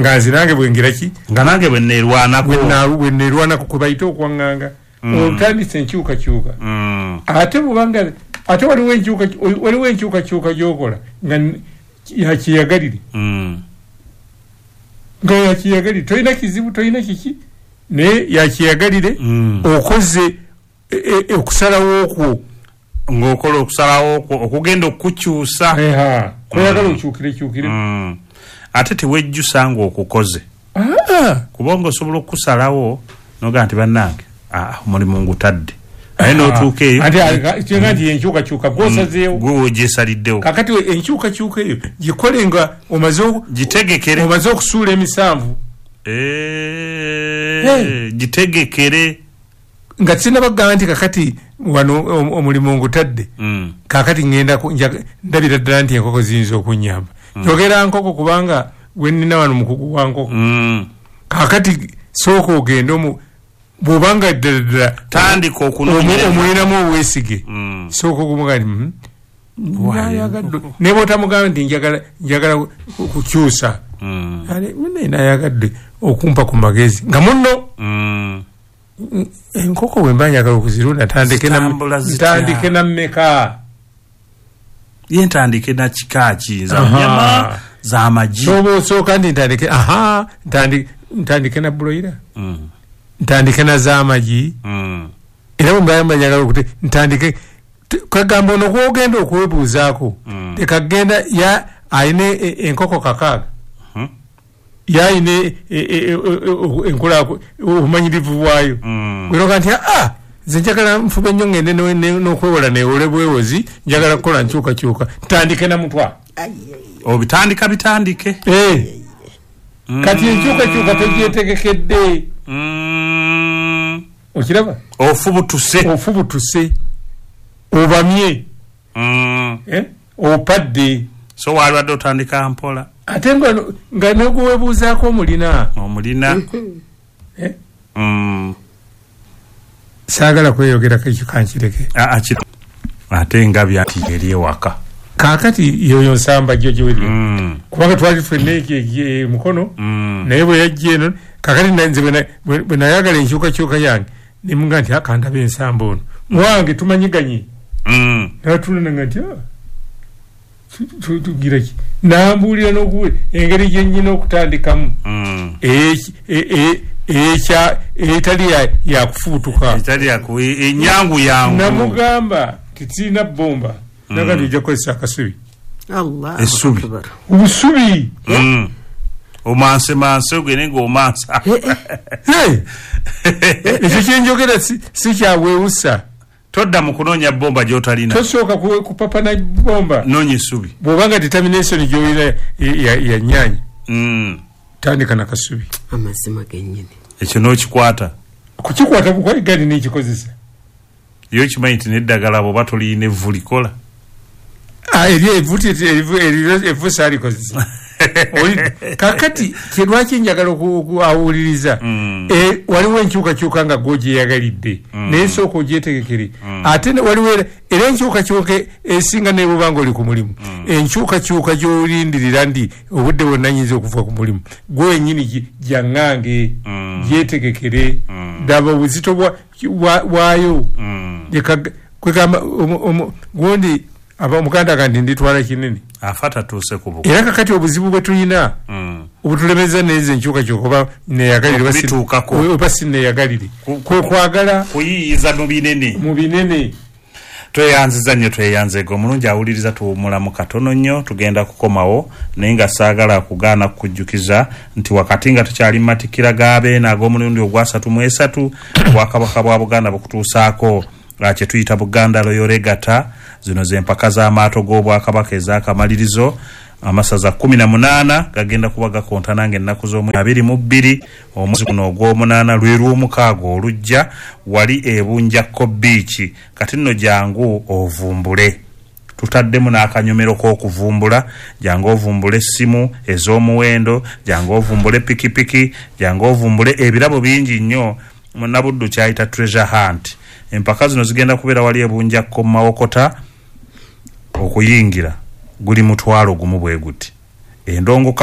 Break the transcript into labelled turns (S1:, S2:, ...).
S1: ngazi nange bwengiraki
S2: nga nange
S1: bwenneerwanako kwe bayita okwanganga otandise enkyukakyuka ate bubanga ate waliwo enkyukakyuka gyokola nga yakiyagalire nga yakiyagalire tolina kizibu tolina kiki naye yakiyagalire okoze okusalawo okwo
S2: ng'okola okusalawo okwo okugenda okukyusa
S1: kweyagala okyukire
S2: ate tewejjusa ng'okukoze kubanga osobola okusalawo noga nti bannange omulimu ngutadde naye n'otuuka eyo
S1: kyega nti enkyukakyuka gwosazeewo
S2: gwe wogyesaliddewo
S1: kakati enkyukakyuka eyo gikole nga
S2: gitegekere
S1: omaze okusuula emisanvu
S2: gitegekere
S1: nga sinabagamba nti kakati wano omulimu ngutadde kakati ndabira ddala nti enkoko ziyinza okunyamba njogera nkoko kubanga wenina wano mukugu wa nkoko kakati sooka ogenda bwobanga ddala
S2: tandika okunoonya
S1: omulinamu obwesige sooka ogumuga nti nayagadde naye bw'otamugamba nti njagala kukyusa naye nayagadde okumpa ku magezi nga munno enkoko bwe mba njagala okuzirunda ntandike na mmeka
S2: ye ntandike na kika ki za nyama za magi
S1: sooka ndi ntandike na broiler ntandike na za magi era bwe mba njagala okute ntandike kagamba ono kwogenda okwebuuzaako tekagenda ayina enkoko kakaaga yayina enkola obumanyirivu bwayo weroga nti nze njagala nfube nnyo ngende n'okwewola neewole bwewozi njagala kukola nkyukakyuka ntandike na mutwa
S2: obitandika bitandike
S1: kati enkyukakyuka togyetegekedde okiraba ofubutuse obamye opadde
S2: so walwadde otandika mpola
S1: ate nga negwebuuzaako omulina saagala kweyogerako ekyo kankireke
S2: ate nga byati eri ewaka
S1: kaakati yoyo nsamba gyo gyeweri kubanga twali ffenna mukono naye bwe yajja eno kaakati nze bwe nayagala enkyukakyuka yange nemunga nti akandaba ensamba ono muwange tumanyiganye natunanga nti tugira ki nambuulira n'okuwe engeri gyennyina okutandikamu etali yakufuutuka
S2: enyangu yangu
S1: namugamba titirina bomba naga nti ojja kukozesa akasubi
S2: essubi
S1: obusubi
S2: omansemanse ogende ng'omansa
S1: ekyo kyenjogera si kyabwewusa
S2: todda mu kunoonya bomba gy'otalina
S1: tosooka kupapa na bomba
S2: noonya essubi
S1: bw'obanga determination gy'olina yanyaanya tandika na kasubi
S3: amazima gennyini
S2: ekyo n'okikwata
S1: kukikwata kukwali gadi n'ekikozesa
S2: yo kimanyi nti n'eddagala bw'oba toliyina evvu likola
S1: evvu saalikozesa kakati kyelwaki njagala okuwuliriza waliwo enkyukakyuka nga gwogyeyagalidde naye sooka ogyetegekere ate waliwo era enkyukakyuka esinga nebubanga oli ku mulimu enkyukakyuka gyolindirira ndi obudde bwonna nyinza okuva ku mulimu gwe wenyini jangange gyetegekere daba obuzito bwayo kwegamba gundi omuganda kandi nditwala kinene
S2: afa tatuuse ku buko
S1: era kakati obuzibu bwe tulina obutulemeza neze enkyukakyuka oba neyagalire oba sineyagalire kwagala
S2: kuyiyiza mu binene tweyanziza nnyo tweyanzego omulungi awuliriza tuwumulamu katono nnyo tugenda kukomawo naye nga saagala kugaana kukujjukiza nti wakati nga tukyali matikira g'abeena ag'omulundi ogwasatu mu esatu obwakabaka bwa Buganda bukutuusaako kye tuyita Buganda Royal Regatta zino z'empaka z'amaato g'obwakabaka ez'akamalirizo amasaza 18 gagenda kuba gakontana ng'ennaku z'omwezi 22 omwezi guno ogw'omunaana lwe lw'omukaaga olujja wali ebunjakko biici kati nno jangu ovumbule tutaddemu n'akanyomero k'okuvumbula jangu ovumbule essimu ez'omuwendo jangu ovumbule pikipiki jangu ovumbule ebirabo bingi nnyo munnabuddu kyayita treasure hunt empaka zino zigenda kubeera wali ebunjakko mu Mawokota okuyingira guli mutwalo gumu bwe guti endongo